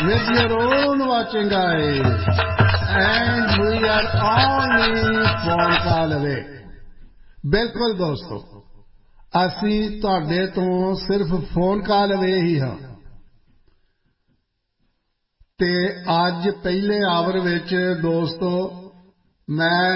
with your own watching eyes, and we are only phone call away. बिल्कुल दोस्तों, ਅਸੀਂ ਤੁਹਾਡੇ ਤੋਂ ਸਿਰਫ ਫੋਨ ਕਾਲ ਅਵੇ ਹੀ ਹਾਂ ਤੇ ਅੱਜ ਪਹਿਲੇ ਆਵਰ ਵਿੱਚ ਦੋਸਤੋ ਮੈਂ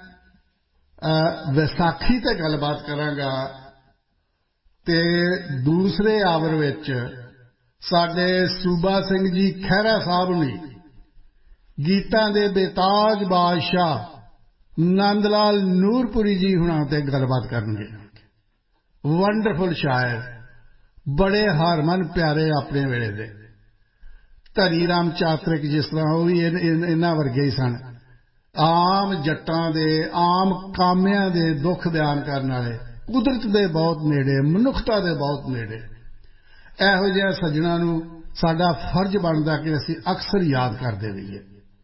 ਵਿਸਾਖੀ ਤੇ ਗੱਲਬਾਤ ਕਰਾਂਗਾ ਤੇ ਦੂਸਰੇ ਆਵਰ ਵਿੱਚ ਸਾਡੇ ਸੂਬਾ ਸਿੰਘ ਜੀ ਖਹਿਰਾ ਸਾਹਿਬ ਨੇ ਗੀਤਾਂ ਦੇ ਬੇਤਾਜ ਬਾਦਸ਼ਾਹ ਨੰਦ ਲਾਲ ਨੂਰਪੁਰੀ ਜੀ ਹੁਣਾਂ ਤੇ ਗੱਲਬਾਤ ਕਰਨਗੇ ਵੰਡਰਫੁਲ ਸ਼ਾਇਰ ਬੜੇ ਹਰਮਨ ਪਿਆਰੇ ਆਪਣੇ ਵੇਲੇ ਦੇ ਧਨੀ ਰਾਮ ਚਾਤਰਿਕ ਜਿਸ ਤਰ੍ਹਾਂ ਉਹ ਵੀ ਇਹਨਾਂ ਵਰਗੇ ਹੀ ਸਨ ਆਮ ਜੱਟਾਂ ਦੇ ਆਮ ਕਾਮਿਆਂ ਦੇ ਦੁੱਖ ਬਿਆਨ ਕਰਨ ਵਾਲੇ ਕੁਦਰਤ ਦੇ ਬਹੁਤ ਨੇੜੇ ਮਨੁੱਖਤਾ ਦੇ ਬਹੁਤ ਨੇੜੇ ਇਹੋ ਜਿਹੇ ਸੱਜਣਾਂ ਨੂੰ ਸਾਡਾ ਫਰਜ਼ ਬਣਦਾ ਕਿ ਅਸੀਂ ਅਕਸਰ ਯਾਦ ਕਰਦੇ ਰਹੀਏ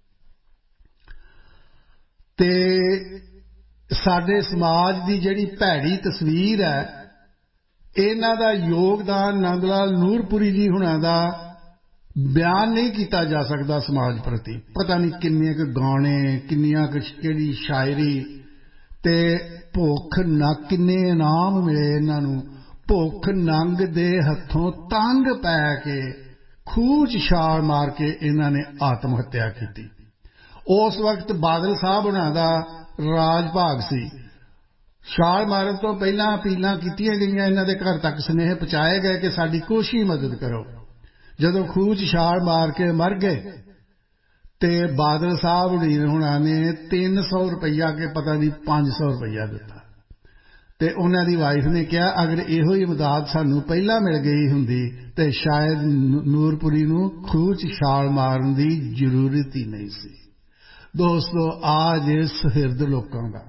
ਤੇ ਸਾਡੇ ਸਮਾਜ ਦੀ ਜਿਹੜੀ ਭੈੜੀ ਤਸਵੀਰ ਹੈ ਇਹਨਾਂ ਦਾ ਯੋਗਦਾਨ ਨੰਦ ਲਾਲ ਨੂਰਪੁਰੀ ਜੀ ਹੁਣਾਂ ਦਾ ਬਿਆਨ ਨਹੀਂ ਕੀਤਾ ਜਾ ਸਕਦਾ ਸਮਾਜ ਪ੍ਰਤੀ ਪਤਾ ਨਹੀਂ ਕਿੰਨੇ ਕੁ ਗਾਣੇ ਕਿੰਨੀਆਂ ਕੁ ਕਿਹੜੀ ਸ਼ਾਇਰੀ ਤੇ ਭੁੱਖ ਨਾ ਕਿੰਨੇ ਇਨਾਮ ਮਿਲੇ ਇਹਨਾਂ ਨੂੰ ਭੁੱਖ ਨੰਗ ਦੇ ਹੱਥੋਂ ਤੰਗ ਪੈ ਕੇ ਖੂਹ 'ਚ ਛਾਲ ਮਾਰ ਕੇ ਇਹਨਾਂ ਨੇ ਆਤਮ ਹੱਤਿਆ ਕੀਤੀ ਉਸ ਵਕਤ ਬਾਦਲ ਸਾਹਿਬ ਹੁਣਾਂ ਦਾ ਰਾਜ ਭਾਗ ਸੀ ਛਾਲ ਮਾਰਨ ਤੋਂ ਪਹਿਲਾਂ ਅਪੀਲਾਂ ਕੀਤੀਆਂ ਗਈਆਂ ਇਹਨਾਂ ਦੇ ਘਰ ਤੱਕ ਸੁਨੇਹੇ ਪਹੁੰਚਾਏ ਗਏ ਕਿ ਸਾਡੀ ਕੋਸ਼ਿਸ਼ ਮਦਦ ਕਰੋ ਜਦੋਂ ਖੂਹ 'ਚ ਛਾਲ ਮਾਰ ਕੇ ਮਰ ਗਏ ਤੇ ਬਾਦਲ ਸਾਹਿਬ ਹੁਣਾਂ ਨੇ 300 ਰੁਪਈਆ ਕੇ ਪਤਾ ਨਹੀਂ 500 ਰੁਪਈਆ ਦਿੱਤਾ ਤੇ ਉਹਨਾਂ ਦੀ ਵਾਈਫ ਨੇ ਕਿਹਾ ਅਗਰ ਇਹੋ ਹੀ ਇਮਦਾਦ ਸਾਨੂੰ ਪਹਿਲਾਂ ਮਿਲ ਗਈ ਹੁੰਦੀ ਤੇ ਸ਼ਾਇਦ ਨੂਰਪੁਰੀ ਨੂੰ ਖੂਹ 'ਚ ਛਾਲ ਮਾਰਨ ਦੀ ਜ਼ਰੂਰਤ ਹੀ ਨਹੀਂ ਸੀ ਦੋਸਤੋ ਆਜ ਸੁਹਿਰਦ ਲੋਕਾਂ ਦਾ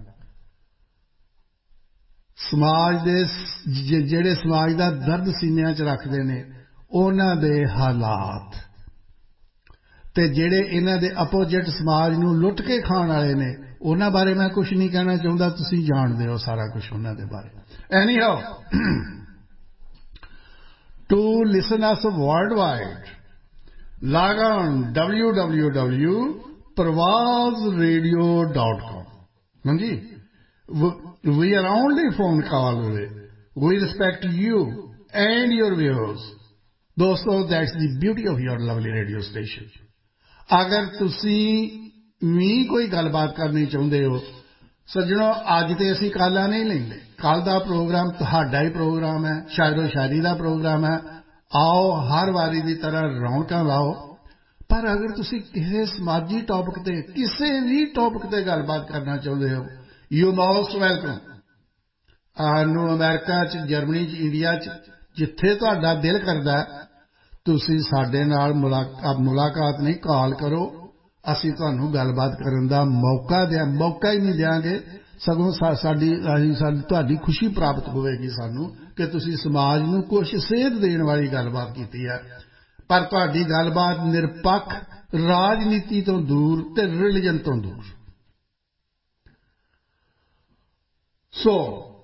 ਸਮਾਜ ਦੇ ਜਿਹੜੇ ਸਮਾਜ ਦਾ ਦਰਦ ਸੀਨਿਆਂ 'ਚ ਰੱਖਦੇ ਨੇ ਉਹਨਾਂ ਦੇ ਹਾਲਾਤ ਤੇ ਜਿਹੜੇ ਇਹਨਾਂ ਦੇ ਆਪੋਜੀਟ ਸਮਾਜ ਨੂੰ ਲੁੱਟ ਕੇ ਖਾਣ ਵਾਲੇ ਨੇ ਉਹਨਾਂ ਬਾਰੇ ਮੈਂ ਕੁਝ ਨਹੀਂ ਕਹਿਣਾ ਚਾਹੁੰਦਾ ਤੁਸੀਂ ਜਾਣਦੇ ਹੋ ਸਾਰਾ ਕੁਝ ਉਹਨਾਂ ਦੇ ਬਾਰੇ ਐਨੀਹਾਉ to listen us world wide log on www.pravazradio.com ਹਾਂਜੀ we are only phone call away we respect you and your viewers ਦੋਸਤੋ that's the beauty of your lovely radio station ਅਗਰ ਤੁਸੀਂ ਵੀ ਕੋਈ ਗੱਲਬਾਤ ਕਰਨੀ ਚਾਹੁੰਦੇ ਹੋ ਸੱਜਣੋ ਅੱਜ ਤੇ ਅਸੀਂ ਕਾਲਾਂ ਨਹੀਂ ਲੈਂਦੇ ਕੱਲ ਦਾ ਪ੍ਰੋਗਰਾਮ ਤੁਹਾਡਾ ਹੀ ਪ੍ਰੋਗਰਾਮ ਹੈ ਸ਼ਾਇਰੋ ਸ਼ਾਇਰੀ ਦਾ ਪ੍ਰੋਗਰਾਮ ਹੈ ਆਓ ਹਰ ਵਾਰੀ ਦੀ ਤਰ੍ਹਾਂ ਰੌਣਕਾਂ ਲਾਓ ਪਰ ਅਗਰ ਤੁਸੀਂ ਕਿਸੇ ਸਮਾਜੀ ਟੌਪਿਕ ਤੇ ਕਿਸੇ ਵੀ ਟੌਪਿਕ ਤੇ ਗੱਲਬਾਤ ਕਰਨਾ ਚਾਹੁੰਦੇ ਹੋ ਯੂ ਮੋਸਟ ਵੈਲਕਮ ਨੂੰ ਅਮਰੀਕਾ 'ਚ ਜਰਮਨੀ 'ਚ ਇੰਡੀਆ 'ਚ ਜਿੱਥੇ ਤੁਹਾਡਾ ਦਿਲ ਕਰਦਾ ਤੁਸੀਂ ਸਾਡੇ ਨਾਲ ਮੁਲਾਕਾਤ ਨਹੀਂ ਕਾਲ ਕਰੋ ਅਸੀਂ ਤੁਹਾਨੂੰ ਗੱਲਬਾਤ ਕਰਨ ਦਾ ਮੌਕਾ ਹੀ ਨਹੀਂ ਦਿਆਂਗੇ ਸਗੋਂ ਸਾਡੀ ਤੁਹਾਡੀ ਖੁਸ਼ੀ ਪ੍ਰਾਪਤ ਹੋਵੇਗੀ ਸਾਨੂੰ ਕਿ ਤੁਸੀਂ ਸਮਾਜ ਨੂੰ ਕੁਝ ਸੇਧ ਦੇਣ ਵਾਲੀ ਗੱਲਬਾਤ ਕੀਤੀ ਹੈ ਪਰ ਤੁਹਾਡੀ ਗੱਲਬਾਤ ਨਿਰਪੱਖ ਰਾਜਨੀਤੀ ਤੋਂ ਦੂਰ ਤੇ ਰਿਲੀਜਨ ਤੋਂ ਦੂਰ ਸੋ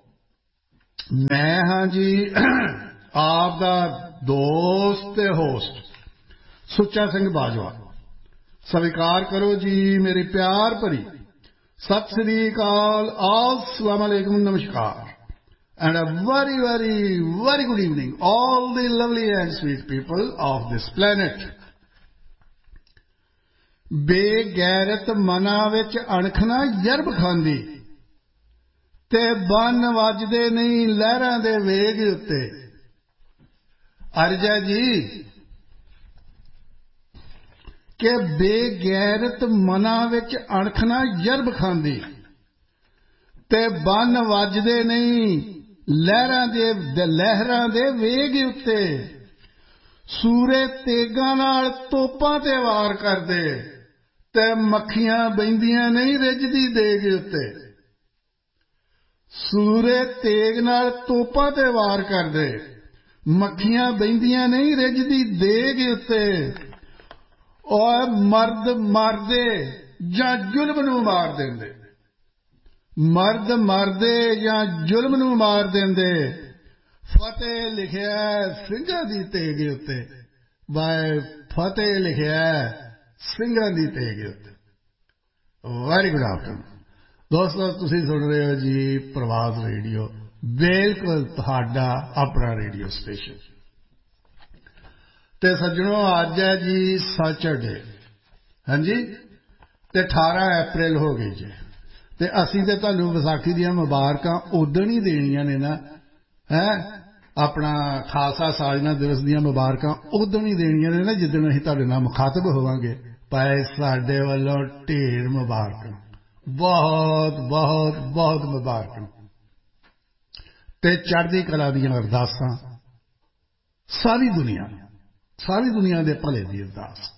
ਮੈਂ ਹਾਂ ਜੀ ਆਪ ਦਾ ਦੋਸਤ ਤੇ ਹੋਸਟ ਸੁੱਚਾ ਸਿੰਘ ਬਾਜਵਾ ਸਵੀਕਾਰ ਕਰੋ ਜੀ ਮੇਰੀ ਪਿਆਰ ਭਰੀ ਸਤਿ ਸ੍ਰੀ ਅਕਾਲ अस्सलाम वालेकुम नमस्कार and a very very very good evening all the lovely and sweet people of this planet ਬੇਗੈਰਤ ਮਨਾਂ ਵਿੱਚ ਅਣਖ ਨਾ ਜਰਬ ਖਾਂਦੀ ਤੇ ਬੰਨ ਵੱਜਦੇ ਨਹੀਂ ਲਹਿਰਾਂ ਦੇ ਵੇਗ ਉੱਤੇ ਅਰਜਾ ਜੀ ਕਿ ਬੇਗੈਰਤ ਮਨਾਂ ਵਿੱਚ ਅਣਖ ਨਾ ਜਰਬ ਖਾਂਦੀ ਤੇ ਬੰਨ ਵੱਜਦੇ ਨਹੀਂ ਲਹਿਰਾਂ ਦੇ ਵੇਗ ਉੱਤੇ ਸੂਰੇ ਤੇਗਾਂ ਨਾਲ ਤੋਪਾਂ ਤੇ ਵਾਰ ਕਰਦੇ ਤੇ ਮੱਖੀਆਂ ਬਹਿੰਦੀਆਂ ਨਹੀਂ ਰਿੱਝਦੀ ਦੇਗ ਉੱਤੇ ਸੂਰੇ ਤੇਗ ਨਾਲ ਤੋਪਾਂ ਤੇ ਵਾਰ ਕਰਦੇ ਮੱਖੀਆਂ ਬਹਿੰਦੀਆਂ ਨਹੀਂ ਰਿੱਝਦੀ ਦੇਗ ਉੱਤੇ ਔਰ ਮਰਦ ਮਰਦੇ ਜਾਂ ਜ਼ੁਲਮ ਨੂੰ ਮਾਰ ਦਿੰਦੇ ਮਰਦ ਮਰਦੇ ਜਾਂ ਜ਼ੁਲਮ ਨੂੰ ਮਾਰ ਦਿੰਦੇ ਫਤਿਹ ਲਿਖਿਆ ਸਿੰਘਾਂ ਦੀ ਤੇਗ ਉੱਤੇ ਬਾਏ ਫਤਿਹ ਲਿਖਿਆ ਸਿੰਘਾਂ ਦੀ ਤੇਗ ਉੱਤੇ। ਵੈਰੀ ਗੁੱਡ ਆਫਟਰਨੂਨ ਦੋਸਤੋ, ਤੁਸੀਂ ਸੁਣ ਰਹੇ ਹੋ ਜੀ ਪ੍ਰਵਾਸ ਰੇਡੀਓ, ਬਿਲਕੁਲ ਤੁਹਾਡਾ ਆਪਣਾ ਰੇਡੀਓ ਸਟੇਸ਼ਨ। ਤੇ ਸੱਜਣੋ, ਅੱਜ ਹੈ ਜੀ ਸੈਚਰਡੇ, ਹਾਂਜੀ, ਤੇ 18 ਅਪ੍ਰੈਲ ਹੋ ਗਈ ਜੀ। ਤੇ ਅਸੀਂ ਤੇ ਤੁਹਾਨੂੰ ਵਿਸਾਖੀ ਦੀਆਂ ਮੁਬਾਰਕਾਂ ਉਦਣ ਹੀ ਦੇਣੀਆਂ ਨੇ ਨਾ, ਆਪਣਾ ਖਾਲਸਾ ਸਾਜਨਾ ਦਿਵਸ ਦੀਆਂ ਮੁਬਾਰਕਾਂ ਉਦਣ ਹੀ ਦੇਣੀਆਂ ਨੇ ਨਾ ਜਿੱਦਣ ਅਸੀਂ ਤੁਹਾਡੇ ਨਾਲ ਮੁਖਾਤਬ ਹੋਵਾਂਗੇ। ਭਾਈ ਸਾਡੇ ਵੱਲੋਂ ਢੇਰ ਮੁਬਾਰਕਾਂ, ਬਹੁਤ ਬਹੁਤ ਬਹੁਤ ਮੁਬਾਰਕਾਂ ਤੇ ਚੜ੍ਹਦੀ ਕਲਾ ਦੀਆਂ ਅਰਦਾਸਾਂ ਸਾਰੀ ਦੁਨੀਆ ਦੇ ਭਲੇ ਦੀ ਅਰਦਾਸ।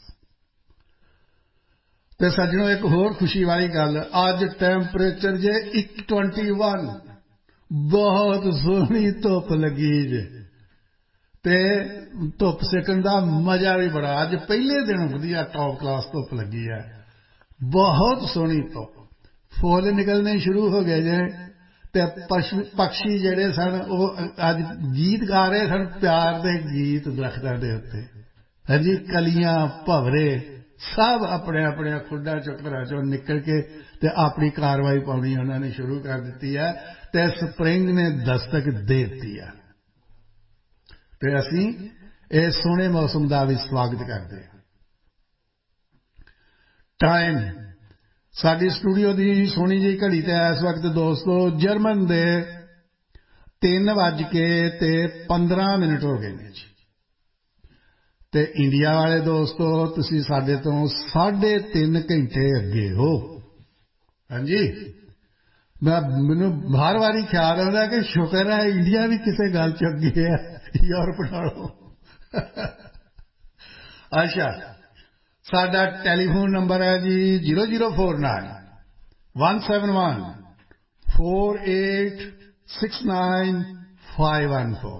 ਤੇ ਸੱਜਣੋ, ਇੱਕ ਹੋਰ ਖੁਸ਼ੀ ਵਾਲੀ ਗੱਲ, ਅੱਜ ਟੈਂਪਰੇਚਰ ਜੇ 21, ਬਹੁਤ ਸੋਹਣੀ ਧੁੱਪ ਲੱਗੀ ਜੇ ਤੇ ਧੁੱਪ ਸੇਕਣ ਦਾ ਮਜ਼ਾ ਵੀ ਬੜਾ। ਅੱਜ ਪਹਿਲੇ ਦਿਨ ਵਧੀਆ ਟੌਪ ਕਲਾਸ ਧੁੱਪ ਲੱਗੀ ਹੈ, ਬਹੁਤ ਸੋਹਣੀ ਧੁੱਪ। ਫੁੱਲ ਨਿਕਲਣੇ ਸ਼ੁਰੂ ਹੋ ਗਏ ਜੇ ਤੇ ਪਕਸ਼ੀ ਜਿਹੜੇ ਸਨ ਉਹ ਅੱਜ ਗੀਤ ਗਾ ਰਹੇ ਸਨ, ਪਿਆਰ ਦੇ ਗੀਤ ਦਰੱਖਤਾਂ ਦੇ ਉੱਤੇ। ਹਾਂਜੀ, ਕਲੀਆਂ ਭਵਰੇ ਸਭ ਆਪਣੇ ਆਪਣੇ ਖੁੱਡਾਂ ਚੋਂ ਘਰਾਂ ਚੋਂ ਨਿਕਲ ਕੇ ਤੇ ਆਪਣੀ ਕਾਰਵਾਈ ਪਾਉਣੀ ਉਹਨਾਂ ਨੇ ਸ਼ੁਰੂ ਕਰ ਦਿੱਤੀ ਹੈ ਤੇ ਸਪਰਿੰਗ ਨੇ ਦਸਤਕ ਦੇ ਦਿੱਤੀ ਹੈ। ਤੇ ਅਸੀਂ ਇਸ ਸੋਹਣੇ ਮੌਸਮ ਦਾ ਵੀ ਸਵਾਗਤ ਕਰਦੇ ਹਾਂ। ਟਾਈਮ ਸਾਡੀ ਸਟੂਡੀਓ ਦੀ ਸੋਹਣੀ ਜਿਹੀ ਘੜੀ ਤੇ ਇਸ ਵਕਤ ਦੋਸਤੋ ਜਰਮਨ ਦੇ 3:15 ਹੋ ਗਏ ਨੇ ਜੀ। ਤੇ ਇੰਡੀਆ ਵਾਲੇ ਦੋਸਤੋ ਤੁਸੀਂ ਸਾਡੇ ਤੋਂ 3.5 ਘੰਟੇ ਅੱਗੇ ਹੋ। ਹਾਂਜੀ, ਮੈਨੂੰ ਹਰ ਵਾਰੀ ਖਿਆਲ ਆਉਂਦਾ ਕਿ ਸ਼ੁਕਰ ਹੈ ਇੰਡੀਆ ਵੀ ਕਿਸੇ ਗੱਲ ਚ ਅੱਗੇ ਹੈ ਯੂਰਪ ਨਾਲੋਂ। ਅੱਛਾ, ਸਾਡਾ ਟੈਲੀਫੋਨ ਨੰਬਰ ਹੈ ਜੀ 004918695514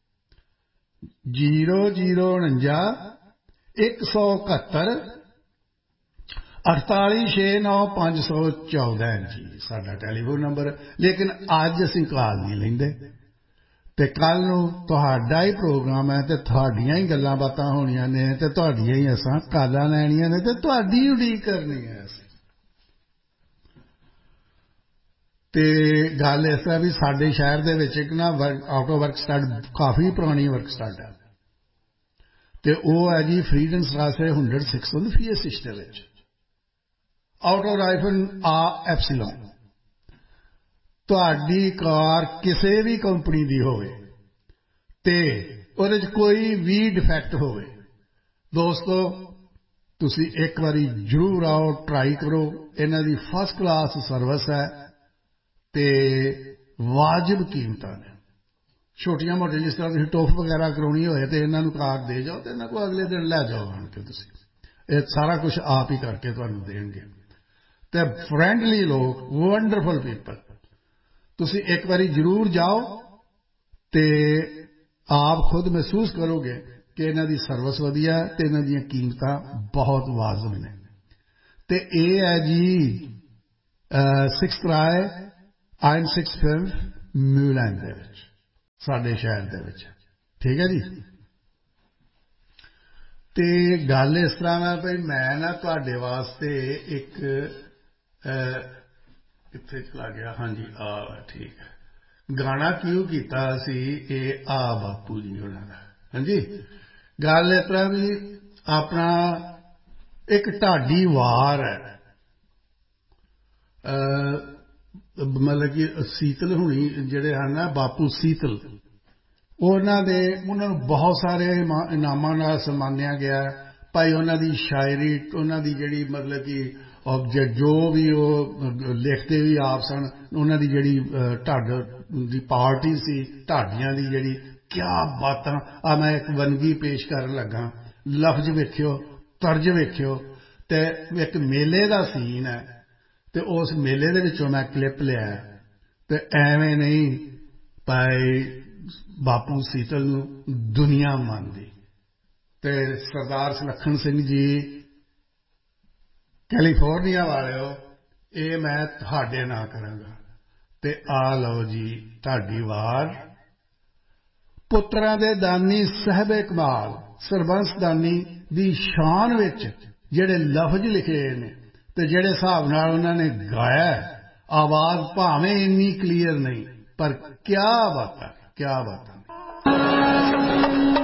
0097171 ਜੀ ਸਾਡਾ ਟੈਲੀਫੋਨ ਨੰਬਰ। ਲੇਕਿਨ ਅੱਜ ਅਸੀਂ ਕਾਲ ਨਹੀਂ ਲੈਂਦੇ ਤੇ ਕੱਲ ਨੂੰ ਤੁਹਾਡਾ ਹੀ ਪ੍ਰੋਗਰਾਮ ਹੈ ਤੇ ਤੁਹਾਡੀਆਂ ਹੀ ਗੱਲਾਂ ਬਾਤਾਂ ਹੋਣੀਆਂ ਨੇ ਤੇ ਤੁਹਾਡੀਆਂ ਹੀ ਅਸਾਂ ਕਾਲਾਂ ਲੈਣੀਆਂ ਨੇ ਤੇ ਤੁਹਾਡੀ ਉਡੀਕ ਕਰਨੀ ਹੈ ਅਸੀਂ। ਤੇ ਗੱਲ ਇਸ ਤਰ੍ਹਾਂ ਵੀ ਸਾਡੇ ਸ਼ਹਿਰ ਦੇ ਵਿੱਚ ਇੱਕ ਨਾ ਆਟੋ ਵਰਕ ਸਟੱਡ, ਕਾਫੀ ਪੁਰਾਣੀ ਵਰਕ ਸਟੱਡ ਹੈ ਤੇ ਉਹ ਹੈ ਜੀ ਫਰੀਡਨਸਟਰਾਸੇ 106 ਦੇ ਵਿੱਚ। Auto rifle ਐਪਸੀਲੋਨ। ਤੁਹਾਡੀ ਕਾਰ ਕਿਸੇ ਵੀ ਕੰਪਨੀ ਦੀ ਹੋਵੇ ਤੇ ਉਹਦੇ 'ਚ ਕੋਈ ਵੀ ਡਿਫੈਕਟ ਹੋਵੇ ਦੋਸਤੋ, ਤੁਸੀਂ ਇੱਕ ਵਾਰੀ ਜ਼ਰੂਰ ਆਓ, ਟਰਾਈ ਕਰੋ। ਇਹਨਾਂ ਦੀ ਫਸਟ ਕਲਾਸ ਸਰਵਿਸ ਹੈ ਤੇ ਵਾਜਬ ਕੀਮਤਾਂ ਨੇ। ਛੋਟੀਆਂ ਮੋਟੀਆਂ ਜਿਸ ਤਰ੍ਹਾਂ ਤੁਸੀਂ ਟੋਫ ਵਗੈਰਾ ਕਰਾਉਣੀ ਹੋਏ ਤੇ ਇਹਨਾਂ ਨੂੰ ਕਾਰ ਦੇ ਜਾਓ ਤੇ ਇਹਨਾਂ ਕੋਲ ਅਗਲੇ ਦਿਨ ਲੈ ਜਾਓ ਆਣ ਕੇ। ਤੁਸੀਂ ਇਹ ਸਾਰਾ ਕੁਝ ਆਪ ਹੀ ਕਰਕੇ ਤੁਹਾਨੂੰ ਦੇਣਗੇ ਤੇ ਫਰੈਂਡਲੀ ਲੋਕ, ਵੰਡਰਫੁਲ ਪੀਪਲ। ਤੁਸੀਂ ਇੱਕ ਵਾਰੀ ਜ਼ਰੂਰ ਜਾਓ ਤੇ ਆਪ ਖੁਦ ਮਹਿਸੂਸ ਕਰੋਗੇ ਕਿ ਇਹਨਾਂ ਦੀ ਸਰਵਿਸ ਵਧੀਆ ਹੈ ਤੇ ਇਹਨਾਂ ਦੀਆਂ ਕੀਮਤਾਂ ਬਹੁਤ ਵਾਜਬ ਨੇ। ਤੇ ਇਹ ਹੈ ਜੀ 6 ਮਿਊਲੈਂਡ ਦੇ ਵਿੱਚ, ਸਾਡੇ ਸ਼ਹਿਰ ਦੇ ਵਿੱਚ। ਠੀਕ ਹੈ ਜੀ। ਤੇ ਗੱਲ ਇਸ ਤਰ੍ਹਾਂ ਹੈ ਭਈ ਮੈਂ ਨਾ ਤੁਹਾਡੇ ਵਾਸਤੇ ਇੱਕ ਕਿੱਥੇ ਚਲਾ ਗਿਆ, ਹਾਂਜੀ ਆ ਠੀਕ ਹੈ, ਗਾਣਾ ਕਿਉਂ ਕੀਤਾ ਸੀ ਇਹ ਆ ਬਾਪੂ ਜੀ ਉਹਨਾਂ ਦਾ। ਹਾਂਜੀ, ਗੱਲ ਇਸ ਤਰ੍ਹਾਂ ਵੀ ਆਪਣਾ ਇੱਕ ਢਾਡੀ ਵਾਰ ਹੈ, ਮਤਲਬ ਕਿ ਸੀਤਲ ਹੁਣੀ ਜਿਹੜੇ ਹਨ ਨਾ, ਬਾਪੂ ਸੀਤਲ, ਉਹਨਾਂ ਨੂੰ ਬਹੁਤ ਸਾਰੇ ਇਨਾਮਾਂ ਨਾਲ ਸਨਮਾਨਿਆ ਗਿਆ। ਭਾਈ ਉਹਨਾਂ ਦੀ ਸ਼ਾਇਰੀ, ਉਹਨਾਂ ਦੀ ਜਿਹੜੀ ਮਤਲਬ ਕਿ ਆਬਜੈਕਟ ਜੋ ਵੀ ਉਹ ਲਿਖਦੇ ਵੀ ਆਪ ਸਨ, ਉਹਨਾਂ ਦੀ ਜਿਹੜੀ ਢੱਡ ਦੀ ਪਾਰਟੀ ਸੀ, ਢਾਡੀਆਂ ਦੀ ਜਿਹੜੀ, ਕਿਆ ਬਾਤਾਂ। ਆ ਮੈਂ ਇੱਕ ਵੰਨਗੀ ਪੇਸ਼ ਕਰਨ ਲੱਗਾ, ਲਫ਼ਜ਼ ਵੇਖਿਓ, ਤਰਜ ਵੇਖਿਓ। ਤੇ ਇੱਕ ਮੇਲੇ ਦਾ ਸੀਨ ਹੈ ਤੇ ਉਸ ਮੇਲੇ ਦੇ ਵਿੱਚੋਂ ਮੈਂ ਕਲਿੱਪ ਲਿਆ ਤੇ ਐਵੇਂ ਨਹੀਂ ਭਾਈ ਬਾਪੂ ਸੀਤਲ ਨੂੰ ਦੁਨੀਆ ਮੰਨਦੀ। ਤੇ ਸਰਦਾਰ ਸੁਲੱਖਣ ਸਿੰਘ ਜੀ ਕੈਲੀਫੋਰਨੀਆ ਵਾਲਿਓ, ਇਹ ਮੈਂ ਤੁਹਾਡੇ ਨਾਲ ਕਰਾਂਗਾ। ਤੇ ਆ ਲਓ ਜੀ ਤੁਹਾਡੀ ਵਾਰ। ਪੁੱਤਰਾਂ ਦੇ ਦਾਨੀ ਸਾਹਿਬੇ ਕਮਾਲ, ਸਰਬੰਸ ਦਾਨੀ ਦੀ ਸ਼ਾਨ ਵਿੱਚ ਜਿਹੜੇ ਲਫ਼ਜ਼ ਲਿਖੇ ਨੇ ਤੇ ਜਿਹੜੇ ਹਿਸਾਬ ਨਾਲ ਉਹਨਾਂ ਨੇ ਗਾਇਆ ਆਵਾਜ਼ ਭਾਵੇਂ ਇੰਨੀ ਕਲੀਅਰ ਨਹੀਂ ਪਰ ਕਿਆ ਬਾਤਾਂ ਨੇ